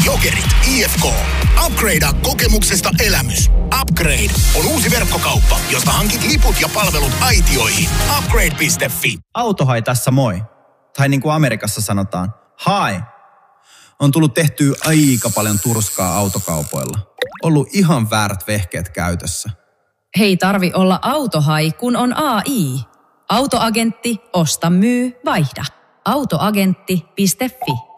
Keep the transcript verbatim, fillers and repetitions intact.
Jokerit, I F K. Upgradea kokemuksesta elämys. Upgrade on uusi verkkokauppa, josta hankit liput ja palvelut aitioihin. Upgrade piste fi. Autohai tässä moi. Tai niin kuin Amerikassa sanotaan, hi. On tullut tehtyä aika paljon turskaa autokaupoilla. Ollut ihan väärät vehkeet käytössä. Hei tarvi olla autohai, kun on A I. Autoagentti, osta, myy, vaihda. Autoagentti piste fi.